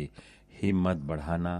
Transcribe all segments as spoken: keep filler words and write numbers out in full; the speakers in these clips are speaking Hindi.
हिम्मत बढ़ाना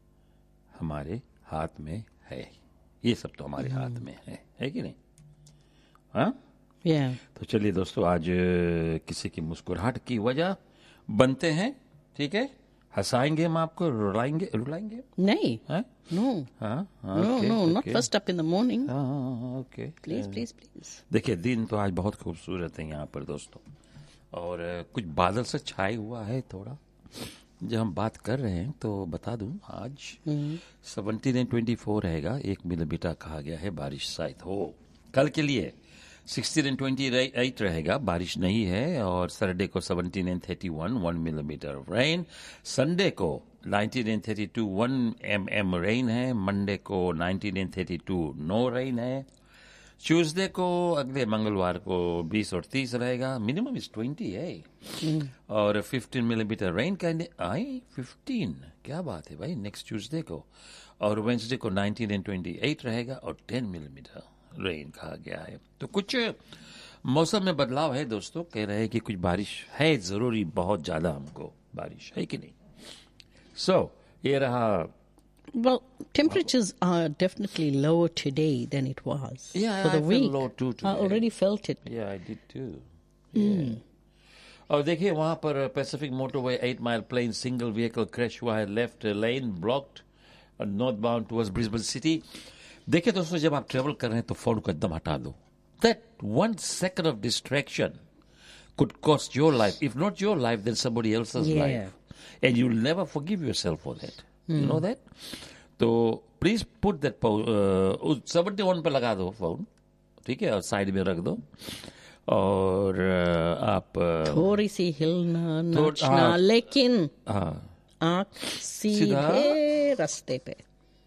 हमारे हाथ में है। ये सब तो हमारे हाथ में है, है कि नहीं? हाँ, Yeah. तो चलिए दोस्तों, आज किसी की मुस्कुराहट की वजह बनते हैं, ठीक है? हंसाएंगे हम आपको, रुलाएंगे रुलाएंगे नहीं. हाँ No. हाँ हाँ, No, okay, no, not okay. first up in the morning. हाँ हाँ, ओके, Please, please, please. देखिए दिन तो आज बहुत खूबसूरत है यहाँ पर दोस्तों, और अ, कुछ बादल से छाए हुआ है थोड़ा। जब हम बात कर रहे हैं तो बता दूं, आज सेवनटीन एंड ट्वेंटी फोर रहेगा, एक मिलीमीटर कहा गया है बारिश शायद हो। कल के लिए सिक्सटीन एंड ट्वेंटी एट रहेगा, बारिश नहीं है। और सैटरडे को seventeen and thirty one, one millimetre of rain. Sunday को nineteen and thirty two, one M M rain है। मंडे को nineteen and thirty two, no rain है। ट्यूसडे को, अगले मंगलवार को बीस और तीस रहेगा, मिनिमम इज ट्वेंटी है। और फिफ्टीन मिलीमीटर रेन कहने आई, फिफ्टीन, क्या बात है भाई, नेक्स्ट ट्यूसडे को। और वेंसडे को नाइनटीन एंड ट्वेंटी एट रहेगा और टेन मिलीमीटर रेन कहा गया है। तो कुछ मौसम में बदलाव है दोस्तों, कह रहे हैं कि कुछ बारिश है, जरूरी बहुत ज्यादा हमको बारिश है कि नहीं। सो so, ये रहा। Well, temperatures are definitely lower today than it was Yeah, for the I feel week. low too I today. already felt it. Yeah, I did too. Yeah. और देखिए वहां पर Pacific motorway eight mile plane single vehicle crash हुआ है, लेफ्ट लेन blocked north bound towards Brisbane city. देखिए दोस्तों, जब आप ट्रेवल कर रहे हैं तो फोन को एकदम हटा दो। That one second of distraction could cost your life. If not your life, then somebody else's Yeah. life. And you'll never forgive yourself for that. You know that? तो please put that seventy one पे लगा दो फोन, ठीक है, और साइड में रख दो। और uh, आप uh, थोड़ी सी हिलना थोड़- नाचना, हाँ। लेकिन हाँ आंख सीधे रास्ते पे।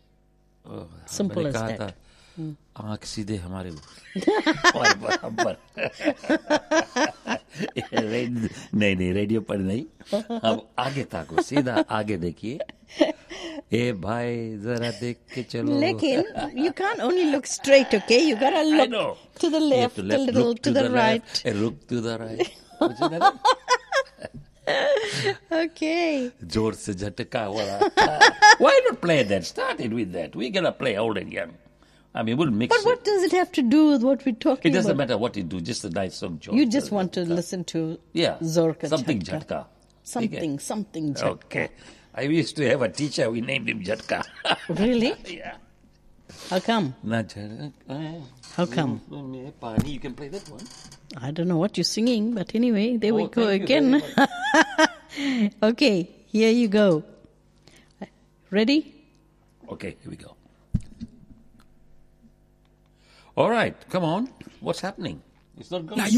Simple मैंने as कहा that. था आंख सीधे हमारे और बराबर। रेड- नहीं नहीं, रेडियो पर नहीं, अब आगे ताको, सीधा आगे देखिए। ए भाई जरा देख के चलो। लेकिन you can't only look straight, okay? You gotta I look know. to the You have left, to a little look to the right. left, and look to the right. मुझे लगा, Okay. जोर से झटका वाला। Why not play that? Start it with that. We're gonna play old and young. I mean, we'll mix But what it. does it have to do with what we're It talking doesn't about? matter what you do, just a nice song. Joke. You just want to listen to Yeah. Zorka Something Jhatka. Jhatka. Something, something Jhatka. Okay. I used to have a teacher, we named him Jhatka. Really? Yeah. How come? Na Jhatka. How come? Pani, you can play that one. I don't know what you're singing, but anyway, there we Oh, go thank you again. very Okay, here you go. Ready? Okay, here we go. All right, come on. What's happening? It's not going. Now you